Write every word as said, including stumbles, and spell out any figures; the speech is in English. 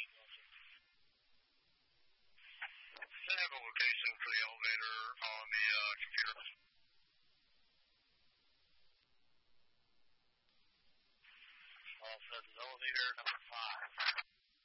I have a location for the elevator on the uh, computer. All says elevator number five.